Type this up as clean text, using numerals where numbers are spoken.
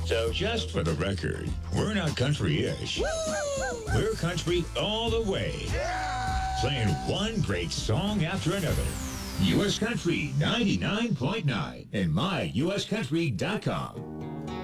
So just for the record, we're not country-ish. We're country all the way. Playing one great song after another. U.S. Country 99.9 and myuscountry.com.